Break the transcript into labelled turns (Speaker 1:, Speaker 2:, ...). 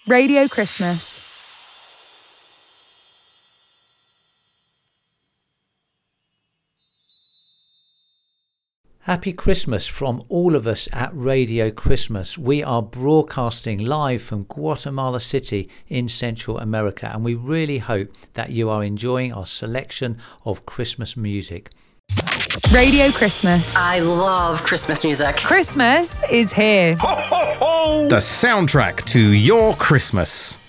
Speaker 1: Radio Christmas.
Speaker 2: Happy Christmas from all of us at Radio Christmas. We are broadcasting live from Guatemala City in Central America, and we really hope that you are enjoying our selection of Christmas music.
Speaker 1: Radio Christmas.
Speaker 3: I love Christmas music.
Speaker 1: Christmas is here.
Speaker 4: Ho, ho, ho! The soundtrack to your Christmas.